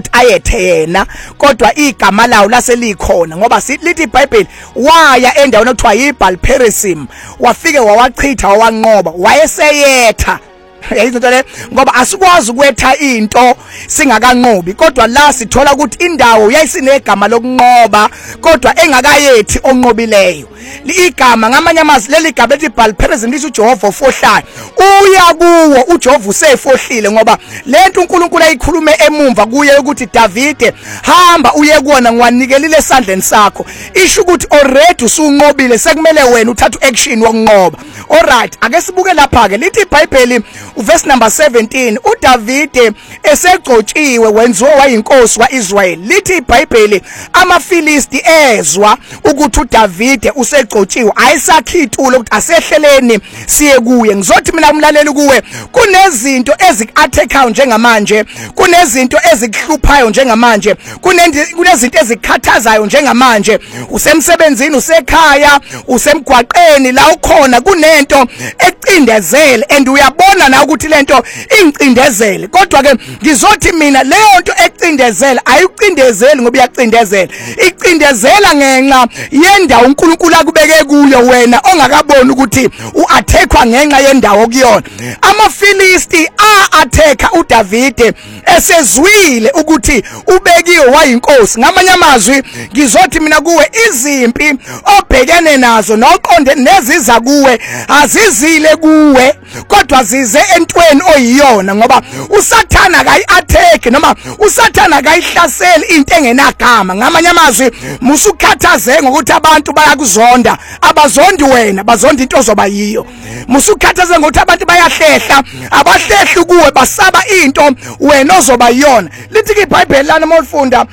ayethe yena kodwa igama lawo laselikhona ngoba lithi iBhayibheli waya endaweni okuthiwa yiBalperism wafike wawachitha wawanqoba wayeseyetha yayizinto le ngoba asikwazi ukwetha into singakanqobi kodwa la sithola ukuthi indawo yayisinegama lokunqoba kodwa engakayethi onqobileyo igama ngamanye amazwi leli gama ethi Balperism lithi uJehova ofohlayo uya kuwo uJehova usefohlile ngoba lento uNkulunkulu ayikhulume emumva kuye ukuthi Davide hamba uye kuona ngiwanikelile esandleni sakho isho ukuthi already usunqobile sekumele wena uthathe action wokunqoba. Alright, ake sibuke lapha ke lithi iBhayibheli uverse number 17 uDavide esegcotshiwe wenziwa wayinkosi kaIsrayeli. Lithi iBhayibheli amaFilisti ezwa ukuthi uDavide usegcotshiwe ayisakhithula ukuthi asehleleni siye kuye. Ngizothi mina umlaleli kuwe kunezinto ezikathekayo njengamanje, kunezinto ezikuhluphayo njengamanje, kunezinto ezikhathazayo njengamanje, usemsebenzini, usekhaya, usemgwaqeni la ukhona kunento ecindezele and uyabona na ukuthi lento ingcindezele kodwa ke ngizothi mina leyo nto ecindezele ayicindezeli ngoba iyacindezela icindezela ngenxa yendawo uNkulunkulu akubeke kuyo wena ongakaboni ukuthi uattackwa ngenxa yendawo kuyona. AmaFilisti a-attacka uDavide esezwile ukuthi ubekiwe wayinkosi. Ngamanye amazwi ngizothi mina kuwe izimpi obhekene nazo noqonde neziza kuwe azizile kuwe kodwa zize entweni oyiyona ngoba uSathana akayi-attack noma uSathana akayihlaseli into engenagama. Ngamanye amazwi musukhathaze ngokuthi abantu bayakuzonda abazondi wena bazonda into ozoba yiyo. Musukhathaze ngokuthi abantu bayahlehla abahlehli kuwe basaba into wena ozoba yiyona. Lithi ke iBhayibheli lana molifunda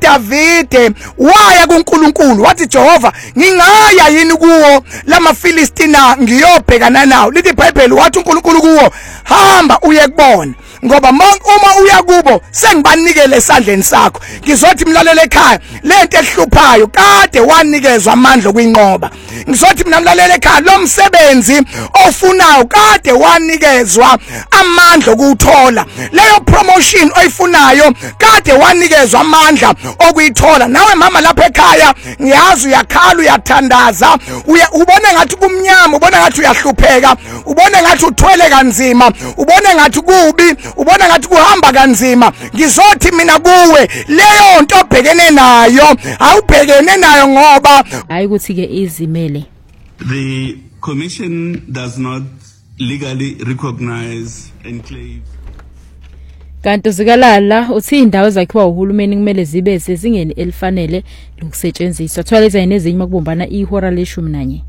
uDavide waya kuNkulunkulu wathi Jehova ngingaya yini kuwo lamaFilistina ngiyobhekana nawo. Lithi iBhayibheli wathi uNkulunkulu kuwo hamba uye kubona ngoba uma uya kubo sengibanikele esandleni sakho. Ngizothi mlalele ekhaya lento ehluphayo kade wanikezwa amandla okuyinqoba. Ngizothi mina mlalele ekhaya lo msebenzi ofunayo kade wanikezwa amandla okuthola. Leyo promotion oyifunayo kade wanikezwa amandla okuyithola. Nawe mama lapha ekhaya ngiyazi uyakhala uyathandaza ubone ngathi kumnyama, ubone ngathi uyahlupheka, ubone ngathi uthwele kanzima, ubone ngathi kubi, ubona ngathi kuhamba kanzima. Ngizothi mina kuwe leyo nto obhekene nayo awubhekene nayo ngoba hayi ukuthi ke izimele. The commission does not legally recognize enclaves. Kanti zikalala uthi indawo zakhiwa uhulumeni kumele zibe sezingeni elifanele lokusetshenziswa. Thwaleza nezinye makubumbana ihora le-11.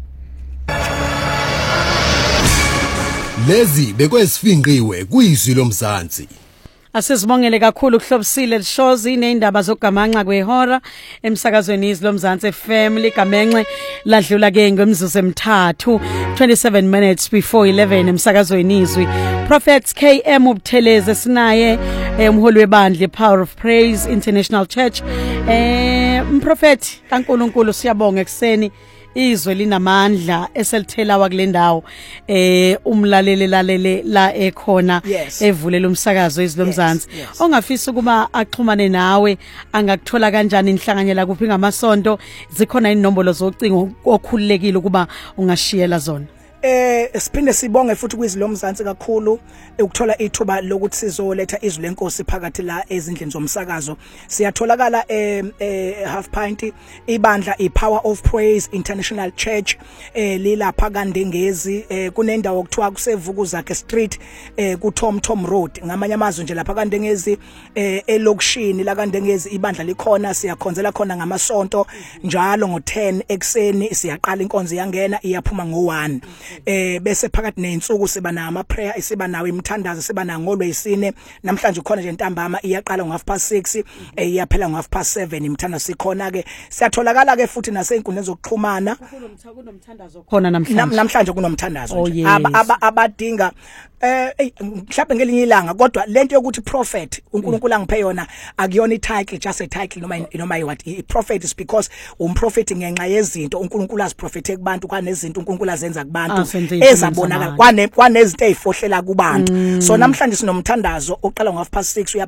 Lezi bekwesifinqiwe kuyizwi lomzansi. Asizibongele kakhulu kuhlobisile lishozi neindaba zogamanxa kwehora emsakazweni izilomzansi family gamenxe ladlula ke ngemizuzu emithathu 27 minutes before 11 emsakazweni izwi. Prophets KM Ubutheleze sinaye umholi webandla Power of Praise International Church. Mprofeti kaNkulunkulu siyabonga ekseni izwe linamandla eselithela wakulendawo umlaleli lalele la ekhona evulela umsakazo izilomzansi ongafisa ukuba axhumane nawe angakuthola kanjani inhlanganyela kuphi ngamasonto zikhona inombolo zocingo okhululekile ukuba ungashiyela zona. Siphinde sibonge futhi kwizilomzansi kakhulu ukuthola ithuba lokuthi sizoletha izwi lenkosi phakathi la ezindlini zomsakazo. Siyatholakala Half Pint ibandla iPower of Praise International Church lilapha kaNdengezi kunendawo okuthiwa kuseVukuzakhe Street kuTom Road. Ngamanye amazwi nje lapha kaNdengezi elokishini la kaNdengezi ibandla likhona. Siyakhonzela khona ngamasonto njalo ngo10 ekseni siyaqala inkonzo yangena iyaphuma ngo1. Bese phakathi nensuku siba na ama prayer siba nawe imthandazo siba na ngoLwesine. Namhlanje khona nje ntambama iyaqala ngo6:30 iyaphela ngo7:30 imthandazo sikhona ke. Siyatholakala ke futhi nasey'nkundleni zokuxhumana kunomthandazo khona namhlanje kunomthandazo abadinga mhlawumbe ngelinye ilanga kodwa lento yokuthi prophet uNkulunkulu angiphe yona akuyona ititle just a title noma what i prophet is because umprofeti ngenxa yezinto uNkulunkulu aziprophethe kubantu kwanezinto uNkulunkulu azenza kubantu ezabonakala kwanezinto ezifohlela kubantu. So namhlanje sinomthandazo oqala ngo6:30